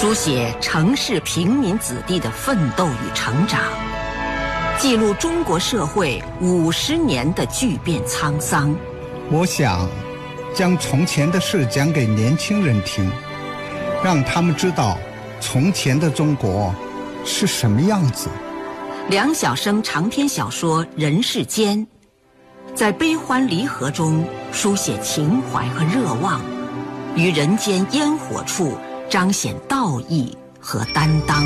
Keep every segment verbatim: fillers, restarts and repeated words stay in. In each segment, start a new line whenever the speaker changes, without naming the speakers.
书写城市平民子弟的奋斗与成长，记录中国社会五十年的巨变沧桑。
我想将从前的事讲给年轻人听，让他们知道从前的中国是什么样子。
梁晓声长篇小说《人世间》，在悲欢离合中书写情怀和热望，于人间烟火处彰显道义和担当。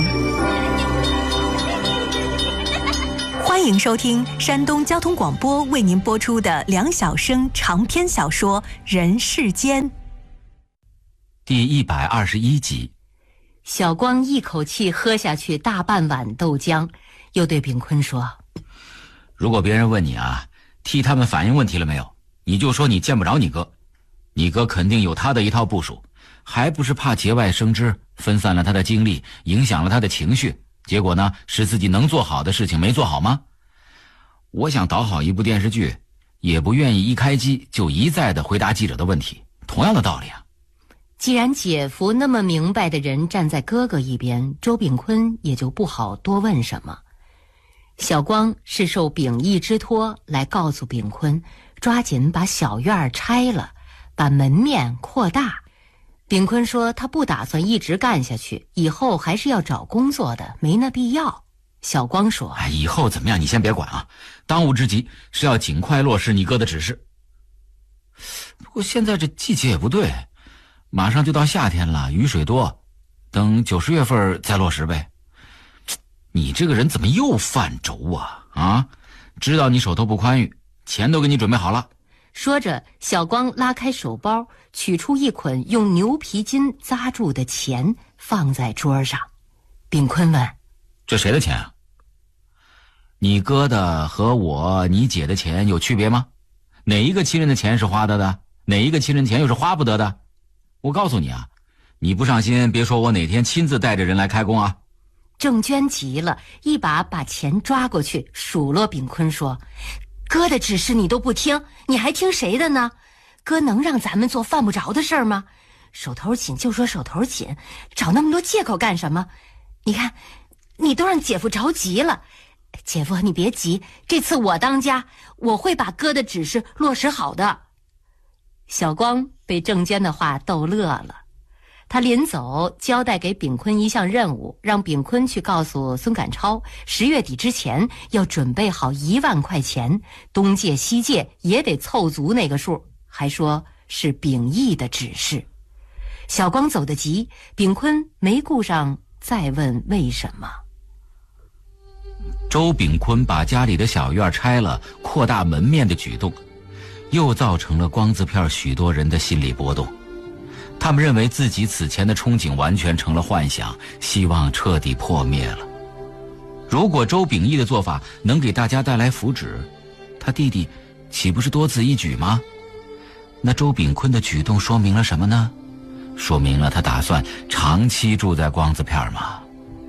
欢迎收听山东交通广播为您播出的梁晓声长篇小说《人世间》
第一百二十一集。
小光一口气喝下去大半碗豆浆，又对炳坤说：
如果别人问你啊，替他们反映问题了没有，你就说你见不着你哥，你哥肯定有他的一套部署，还不是怕节外生枝，分散了他的精力，影响了他的情绪，结果呢，使自己能做好的事情没做好吗？我想导好一部电视剧，也不愿意一开机就一再的回答记者的问题，同样的道理啊。
既然姐夫那么明白的人站在哥哥一边，周炳坤也就不好多问什么。小光是受秉义之托来告诉炳坤，抓紧把小院拆了，把门面扩大。炳坤说他不打算一直干下去，以后还是要找工作的，没那必要。小光说：
哎，以后怎么样你先别管啊，当务之急是要尽快落实你哥的指示。不过现在这季节也不对，马上就到夏天了，雨水多，等九十月份再落实呗。你这个人怎么又犯轴啊？啊，知道你手头不宽裕，钱都给你准备好了。
说着，小光拉开手包，取出一捆用牛皮筋扎住的钱，放在桌上。炳坤问：
这谁的钱啊？你哥的和我你姐的钱有区别吗？哪一个亲人的钱是花得的，哪一个亲人钱又是花不得的？我告诉你啊，你不上心，别说我哪天亲自带着人来开工啊。
郑娟急了，一把把钱抓过去，数落炳坤说：哥的指示你都不听，你还听谁的呢？哥能让咱们做犯不着的事儿吗？手头紧就说手头紧，找那么多借口干什么？你看，你都让姐夫着急了。姐夫你别急，这次我当家，我会把哥的指示落实好的。小光被郑娟的话逗乐了，他临走交代给炳坤一项任务，让炳坤去告诉孙赶超，十月底之前要准备好一万块钱，东借西借也得凑足那个数，还说是秉义的指示。小光走得急，炳坤没顾上再问为什么。
周炳坤把家里的小院拆了，扩大门面的举动，又造成了光字片许多人的心理波动。他们认为自己此前的憧憬完全成了幻想，希望彻底破灭了。如果周秉义的做法能给大家带来福祉，他弟弟岂不是多此一举吗？那周炳坤的举动说明了什么呢？说明了他打算长期住在光字片吗？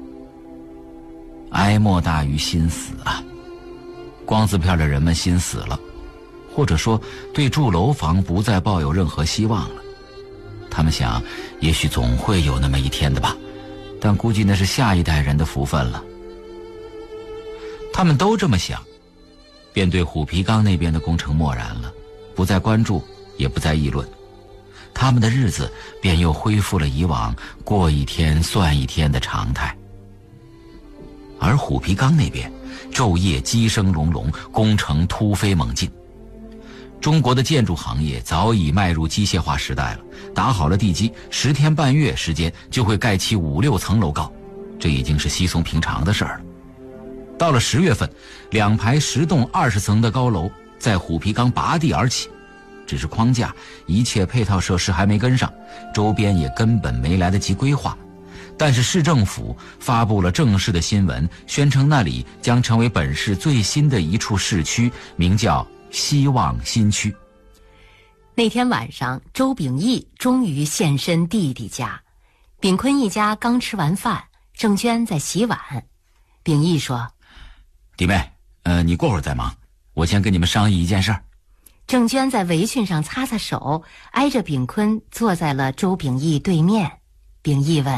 哀莫大于心死啊！光字片的人们心死了，或者说对住楼房不再抱有任何希望了。他们想，也许总会有那么一天的吧，但估计那是下一代人的福分了。他们都这么想，便对虎皮缸那边的工程漠然了，不再关注，也不再议论。他们的日子便又恢复了以往过一天算一天的常态。而虎皮缸那边昼夜机声隆隆，工程突飞猛进。中国的建筑行业早已迈入机械化时代了，打好了地基，十天半月时间就会盖起五六层楼高，这已经是稀松平常的事儿了。到了十月份，两排十栋二十层的高楼在虎皮缸拔地而起，只是框架一切配套设施还没跟上，周边也根本没来得及规划。但是市政府发布了正式的新闻，宣称那里将成为本市最新的一处市区，名叫希望新区。
那天晚上，周秉义终于现身弟弟家。炳坤一家刚吃完饭，郑娟在洗碗。秉义说：
弟妹，呃，你过会儿再忙，我先跟你们商议一件事儿。
郑娟在围裙上擦擦手，挨着炳坤坐在了周秉义对面。秉义问：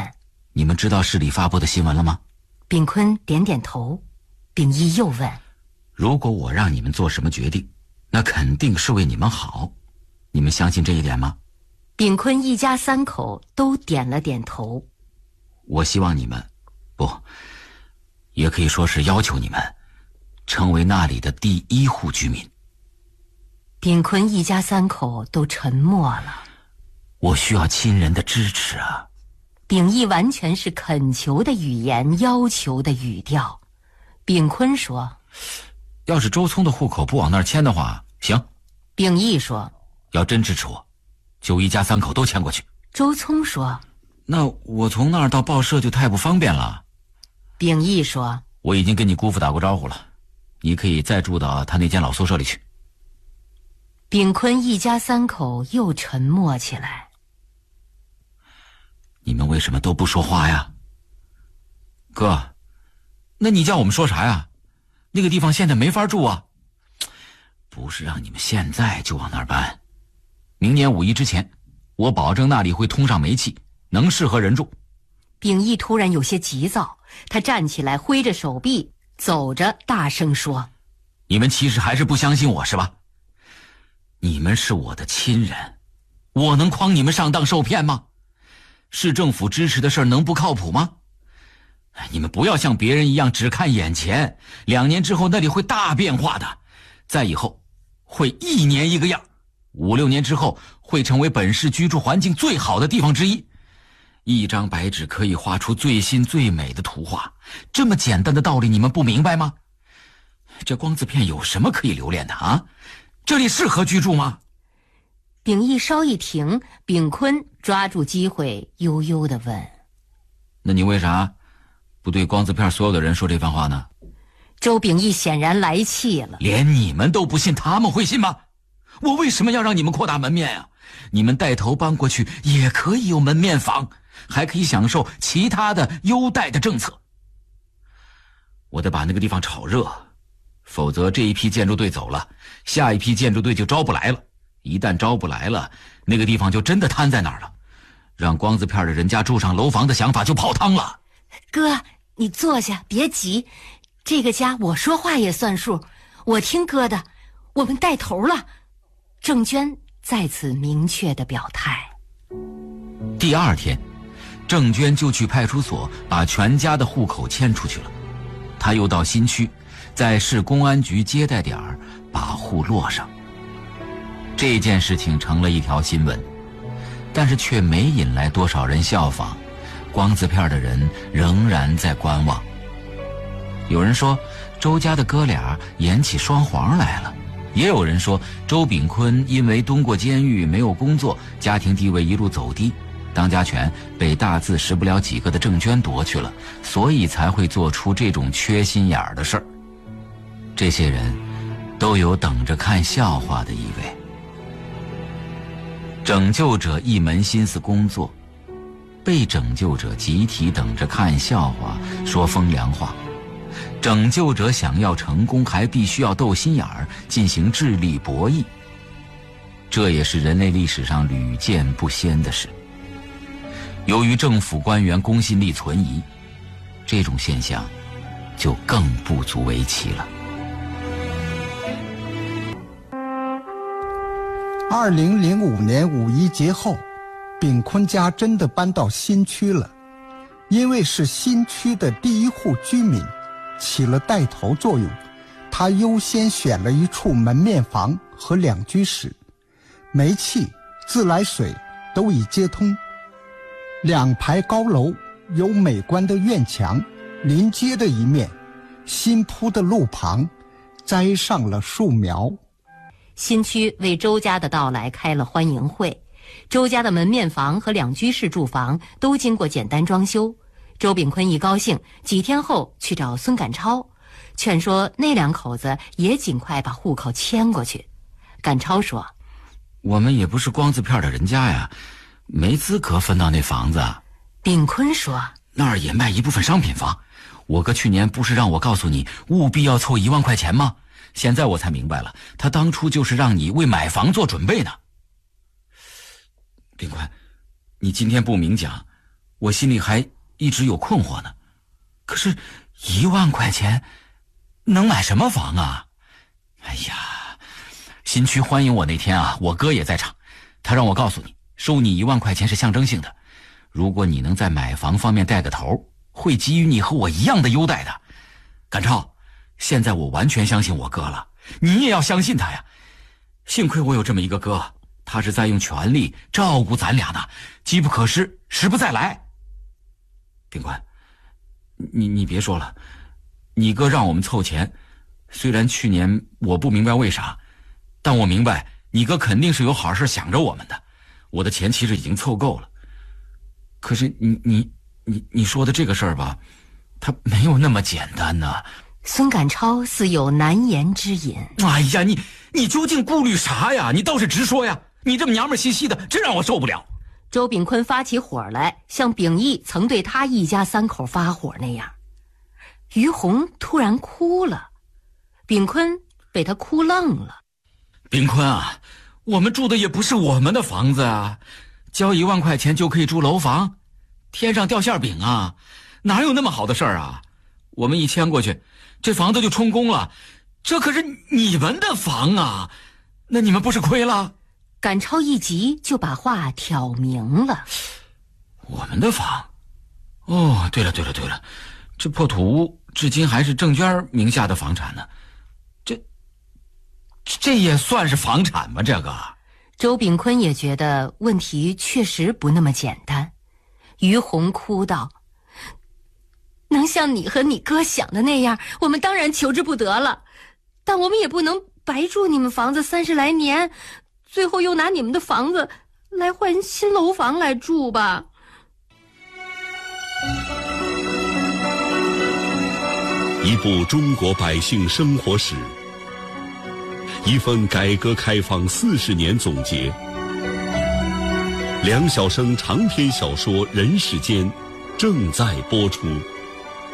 你们知道市里发布的新闻了吗？
炳坤点点头。秉义又问：
如果我让你们做什么决定，那肯定是为你们好，你们相信这一点吗？
炳坤一家三口都点了点头。
我希望你们，不，也可以说是要求你们，成为那里的第一户居民。
炳坤一家三口都沉默了。
我需要亲人的支持啊！
秉义完全是恳求的语言，要求的语调。炳坤说：
要是周聪的户口不往那儿迁的话，行。
秉义说：
要真支持我，就一家三口都迁过去。
周聪说：
那我从那儿到报社就太不方便了。
秉义说：
我已经跟你姑父打过招呼了，你可以再住到他那间老宿舍里去。
炳坤一家三口又沉默起来。
你们为什么都不说话呀？哥，那你叫我们说啥呀？那个地方现在没法住啊。不是让你们现在就往那儿搬，明年五一之前，我保证那里会通上煤气，能适合人住。
秉义突然有些急躁，他站起来挥着手臂，走着大声说：
你们其实还是不相信我是吧？你们是我的亲人，我能诓你们上当受骗吗？市政府支持的事儿能不靠谱吗？你们不要像别人一样只看眼前，两年之后那里会大变化的，再以后会一年一个样，五六年之后会成为本市居住环境最好的地方之一。一张白纸可以画出最新最美的图画，这么简单的道理你们不明白吗？这光字片有什么可以留恋的啊？这里适合居住吗？
秉义稍一停，炳坤抓住机会悠悠地问：
那你为啥不对光字片所有的人说这番话呢？
周秉义显然来气了。
连你们都不信，他们会信吗？我为什么要让你们扩大门面啊？你们带头搬过去也可以有门面房，还可以享受其他的优待的政策。我得把那个地方炒热，否则这一批建筑队走了，下一批建筑队就招不来了。一旦招不来了，那个地方就真的瘫在那儿了，让光字片的人家住上楼房的想法就泡汤了。
哥，你坐下，别急，这个家我说话也算数，我听哥的，我们带头了。郑娟再次明确的表态。
第二天，郑娟就去派出所把全家的户口迁出去了。她又到新区，在市公安局接待点儿把户落上。这件事情成了一条新闻，但是却没引来多少人效仿，光字片的人仍然在观望。有人说周家的哥俩演起双簧来了，也有人说周炳坤因为蹲过监狱没有工作，家庭地位一路走低，当家权被大字识不了几个的郑娟夺去了，所以才会做出这种缺心眼儿的事儿。这些人都有等着看笑话的意味。拯救者一门心思工作，被拯救者集体等着看笑话，说风凉话。拯救者想要成功，还必须要斗心眼儿，进行智力博弈。这也是人类历史上屡见不鲜的事。由于政府官员公信力存疑，这种现象就更不足为奇了。
二零零五年五一节后，炳坤家真的搬到新区了。因为是新区的第一户居民，起了带头作用，他优先选了一处门面房和两居室，煤气、自来水都已接通。两排高楼，有美观的院墙，临街的一面，新铺的路旁栽上了树苗。
新区为周家的到来开了欢迎会，周家的门面房和两居室住房都经过简单装修。周炳坤一高兴，几天后去找孙赶超，劝说那两口子也尽快把户口迁过去。赶超说：
我们也不是光字片的人家呀，没资格分到那房子。
炳坤说：
那儿也卖一部分商品房，我哥去年不是让我告诉你务必要凑一万块钱吗？现在我才明白了，他当初就是让你为买房做准备呢。炳坤，你今天不明讲，我心里还一直有困惑呢。可是一万块钱能买什么房啊？哎呀，新区欢迎我那天啊，我哥也在场，他让我告诉你，收你一万块钱是象征性的，如果你能在买房方面带个头，会给予你和我一样的优待的。赶超，现在我完全相信我哥了，你也要相信他呀。幸亏我有这么一个哥，他是在用全力照顾咱俩呢，机不可失，时不再来。秉宽，你你别说了，你哥让我们凑钱，虽然去年我不明白为啥，但我明白你哥肯定是有好事想着我们的。我的钱其实已经凑够了，可是你你你你说的这个事儿吧，它没有那么简单呢。
孙赶超似有难言之隐。
哎呀，你你究竟顾虑啥呀？你倒是直说呀！你这么娘们兮兮的，真让我受不了。
周秉坤发起火来，像秉义曾对他一家三口发火那样。于红突然哭了，秉坤被他哭愣了。
秉坤啊，我们住的也不是我们的房子啊，交一万块钱就可以住楼房，天上掉馅饼啊，哪有那么好的事儿啊？我们一迁过去，这房子就充公了，这可是你们的房啊，那你们不是亏了？
赶超一急就把话挑明了。
我们的房？哦，对了对了对了，这破土屋至今还是郑娟名下的房产呢，这这也算是房产吗？这个
周秉坤也觉得问题确实不那么简单。于红哭道：能像你和你哥想的那样，我们当然求之不得了，但我们也不能白住你们房子三十来年，最后又拿你们的房子来换新楼房来住吧。
一部中国百姓生活史，一份改革开放四十年总结。梁晓声长篇小说《人世间》正在播出。